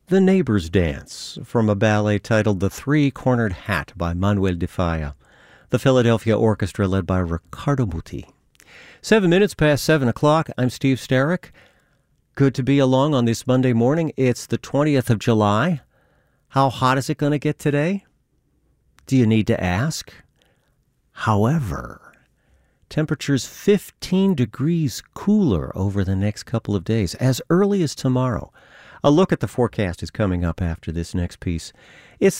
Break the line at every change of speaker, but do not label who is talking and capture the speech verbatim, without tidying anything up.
The Neighbor's Dance from a ballet titled The Three-Cornered Hat by Manuel de Falla. The Philadelphia Orchestra led by Riccardo Muti. Seven minutes past seven o'clock. I'm Steve Starrick. Good to be along on this Monday morning. It's the twentieth of July. How hot is it going to get today? Do you need to ask? However, temperatures fifteen degrees cooler over the next couple of days, as early as tomorrow. A look at the forecast is coming up after this next piece. It's